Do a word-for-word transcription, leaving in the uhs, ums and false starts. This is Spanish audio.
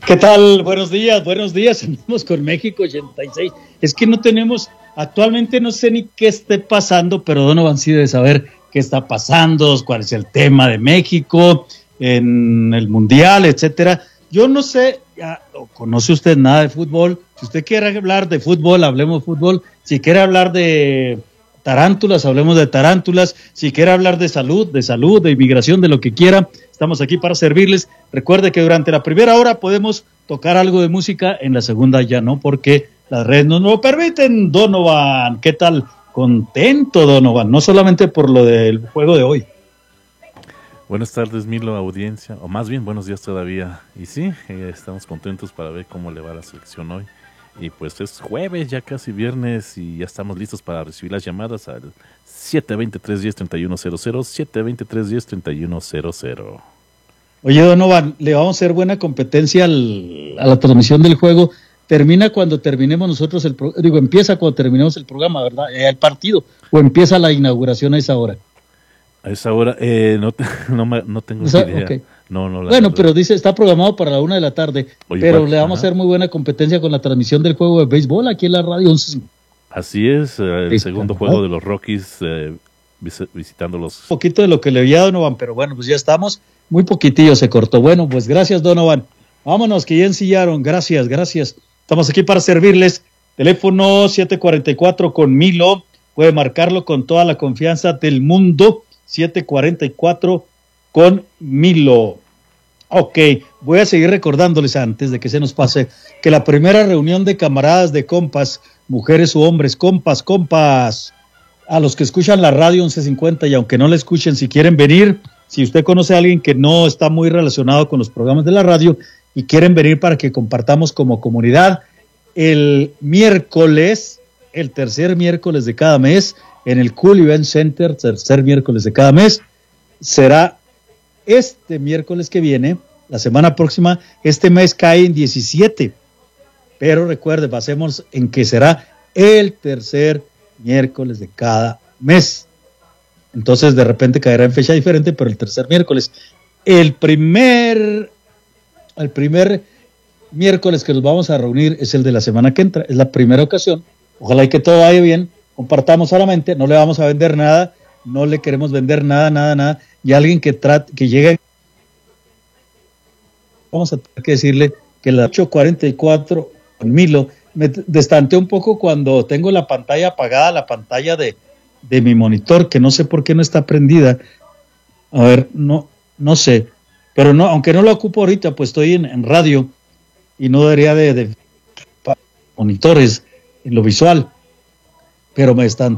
¿Qué tal? Buenos días, buenos días. Andamos con México ochenta y seis. Es que no tenemos, actualmente no sé ni qué esté pasando, pero Donovan sí debe saber qué está pasando, cuál es el tema de México en el Mundial, etcétera. Yo no sé, ya, ¿conoce usted nada de fútbol? Si usted quiere hablar de fútbol, hablemos de fútbol. Si quiere hablar de tarántulas, hablemos de tarántulas. Si quiere hablar de salud, de salud, de inmigración, de lo que quiera, estamos aquí para servirles. Recuerde que durante la primera hora podemos tocar algo de música, en la segunda ya no, porque las redes no nos lo permiten. Donovan, ¿qué tal? Contento, Donovan, no solamente por lo del juego de hoy. Buenas tardes, Milo, audiencia, o más bien buenos días todavía. Y sí, eh, estamos contentos para ver cómo le va a la selección hoy. Y pues es jueves, ya casi viernes, y ya estamos listos para recibir las llamadas al siete dos cero, tres uno cero, tres uno cero cero, siete dos cero, tres uno cero, tres uno cero cero. Oye, Donovan, le vamos a hacer buena competencia al, a la transmisión del juego. Termina cuando terminemos nosotros el pro, digo, empieza cuando terminemos el programa, ¿verdad? Eh, el partido, o empieza la inauguración a esa hora. A esa hora, eh, no, no, no tengo o sea, idea. Okay. No, no, la bueno, verdad. pero dice, está programado para la una de la tarde, Oye, pero igual, le vamos ajá. a hacer muy buena competencia con la transmisión del juego de béisbol aquí en la radio once. Así es, eh, el Sí, segundo ¿verdad? juego de los Rockies eh, vis visitando los... Un poquito de lo que le vi a Donovan, pero bueno, pues ya estamos, muy poquitillo se cortó. Bueno, pues gracias, Donovan. Vámonos, que ya ensillaron, gracias, gracias. Estamos aquí para servirles. Teléfono siete cuarenta y cuatro con Milo, puede marcarlo con toda la confianza del mundo, siete cuarenta y cuatro con Milo. Ok, voy a seguir recordándoles antes de que se nos pase que la primera reunión de camaradas, de compas, mujeres u hombres, compas, compas, a los que escuchan la radio once cincuenta y aunque no la escuchen, si quieren venir, si usted conoce a alguien que no está muy relacionado con los programas de la radio y quieren venir para que compartamos como comunidad, el miércoles, el tercer miércoles de cada mes, en el Cool Event Center, tercer miércoles de cada mes, será este miércoles que viene, la semana próxima. Este mes cae en diecisiete, pero recuerde, pasemos en que será el tercer miércoles de cada mes. Entonces de repente caerá en fecha diferente, pero el tercer miércoles. El primer, el primer miércoles que nos vamos a reunir es el de la semana que entra, es la primera ocasión. Ojalá y que todo vaya bien, compartamos solamente, no le vamos a vender nada, no le queremos vender nada, nada, nada, y alguien que trate, que llegue, vamos a tener que decirle que la ocho cuarenta y cuatro con Milo, me destanteé un poco cuando tengo la pantalla apagada, la pantalla de, de mi monitor, que no sé por qué no está prendida. A ver, no, no sé, pero no, aunque no lo ocupo ahorita, pues estoy en, en radio y no debería de, de monitores en lo visual, pero me están